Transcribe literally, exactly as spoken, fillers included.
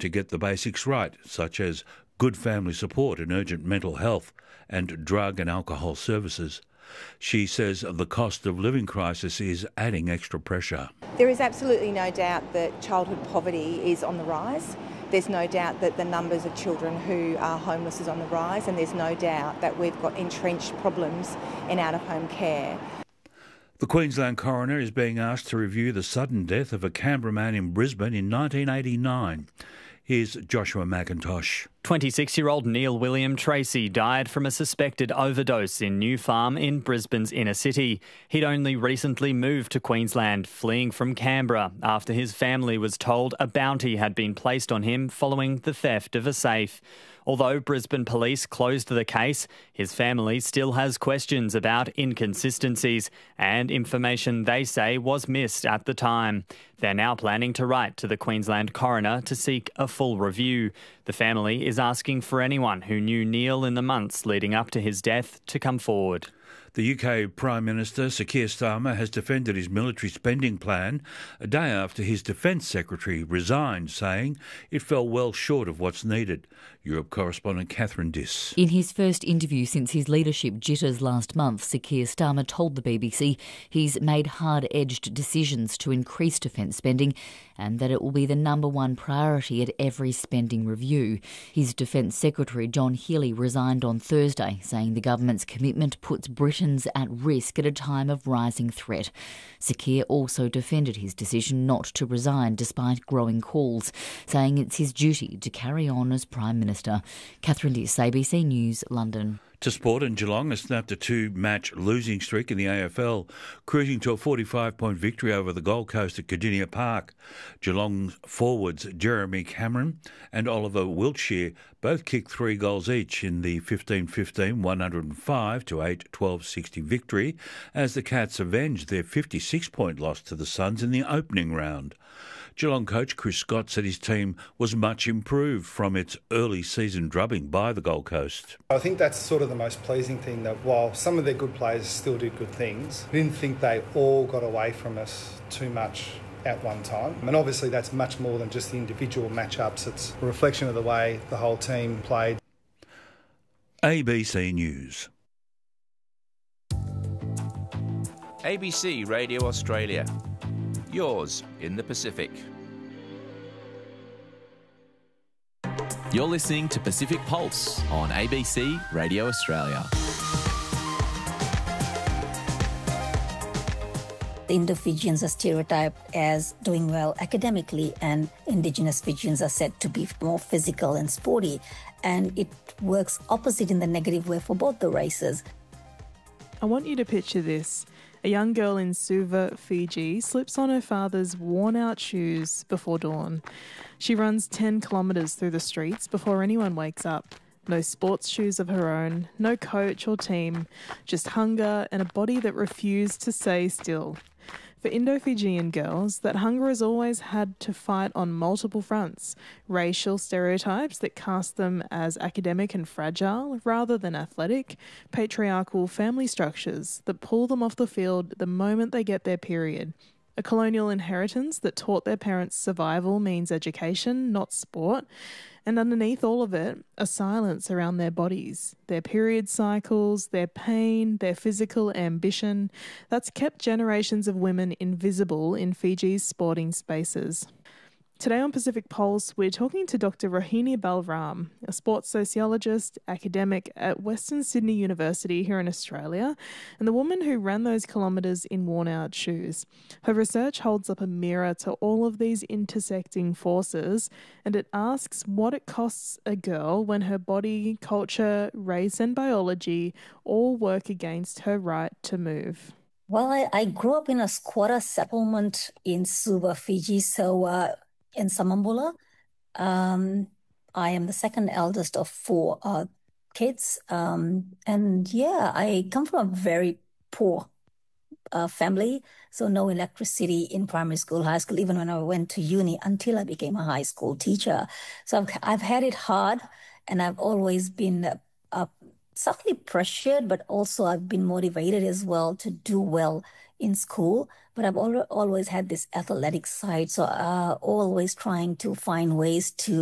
to get the basics right, such as good family support and urgent mental health and drug and alcohol services. She says the cost of living crisis is adding extra pressure. There is absolutely no doubt that childhood poverty is on the rise. There's no doubt that the numbers of children who are homeless is on the rise, and there's no doubt that we've got entrenched problems in out-of-home care. The Queensland coroner is being asked to review the sudden death of a Canberra man in Brisbane in nineteen eighty-nine. Here's Joshua McIntosh. twenty-six-year-old Neil William Tracy died from a suspected overdose in New Farm in Brisbane's inner city. He'd only recently moved to Queensland, fleeing from Canberra after his family was told a bounty had been placed on him following the theft of a safe. Although Brisbane police closed the case, his family still has questions about inconsistencies and information they say was missed at the time. They're now planning to write to the Queensland coroner to seek a full review. The family is asking for anyone who knew Neil in the months leading up to his death to come forward. The U K Prime Minister, Sir Keir Starmer, has defended his military spending plan a day after his Defence Secretary resigned, saying it fell well short of what's needed. Europe correspondent Catherine Diss. In his first interview since his leadership jitters last month, Sir Keir Starmer told the B B C he's made hard-edged decisions to increase defence spending and that it will be the number one priority at every spending review. His Defence Secretary, John Healey, resigned on Thursday, saying the government's commitment puts Britons at risk at a time of rising threat. Sir Keir also defended his decision not to resign despite growing calls, saying it's his duty to carry on as Prime Minister. Catherine Diss, A B C News, London. To sport, and Geelong has snapped a two-match losing streak in the A F L, cruising to a forty-five point victory over the Gold Coast at Cardinia Park. Geelong's forwards Jeremy Cameron and Oliver Wiltshire both kicked three goals each in the fifteen fifteen one oh five to eight twelve sixty victory as the Cats avenged their fifty-six point loss to the Suns in the opening round. Geelong coach Chris Scott said his team was much improved from its early season drubbing by the Gold Coast. I think that's sort of the most pleasing thing, that while some of their good players still did good things, I didn't think they all got away from us too much at one time. And obviously that's much more than just the individual matchups. It's a reflection of the way the whole team played. A B C News. A B C Radio Australia. Yours in the Pacific. You're listening to Pacific Pulse on A B C Radio Australia. The Indo-Fijians are stereotyped as doing well academically, and Indigenous Fijians are said to be more physical and sporty, and it works opposite in the negative way for both the races. I want you to picture this. A young girl in Suva, Fiji, slips on her father's worn-out shoes before dawn. She runs ten kilometres through the streets before anyone wakes up. No sports shoes of her own, no coach or team, just hunger and a body that refused to stay still. For Indo-Fijian girls, that hunger has always had to fight on multiple fronts. Racial stereotypes that cast them as academic and fragile rather than athletic. Patriarchal family structures that pull them off the field the moment they get their period. A colonial inheritance that taught their parents survival means education, not sport. And underneath all of it, a silence around their bodies, their period cycles, their pain, their physical ambition, that's kept generations of women invisible in Fiji's sporting spaces. Today on Pacific Pulse, we're talking to Doctor Rohini Balram, a sports sociologist, academic at Western Sydney University here in Australia, and the woman who ran those kilometres in worn-out shoes. Her research holds up a mirror to all of these intersecting forces, and it asks what it costs a girl when her body, culture, race and biology all work against her right to move. Well, I, I grew up in a squatter settlement in Suva, Fiji, so... Uh, in Samambula. Um, I am the second eldest of four uh, kids. Um, and yeah, I come from a very poor uh, family, so no electricity in primary school, high school, even when I went to uni until I became a high school teacher. So I've, I've had it hard, and I've always been uh, uh, subtly pressured, but also I've been motivated as well to do well in school. But I've al- always had this athletic side, so uh, always trying to find ways to